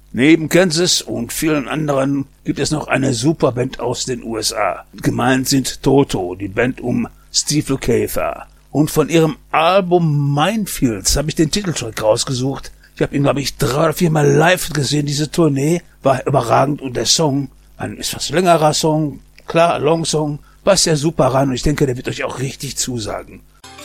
Neben Kansas und vielen anderen gibt es noch eine Superband aus den USA. Gemeint sind Toto, die Band um Steve Lukather. Und von ihrem Album Minefields habe ich den Titeltrack rausgesucht. Ich habe ihn, glaube ich, 3 oder 4 Mal live gesehen. Diese Tournee war überragend und der Song, ein etwas längerer Song, klar, Long Song, passt ja super rein und ich denke, der wird euch auch richtig zusagen.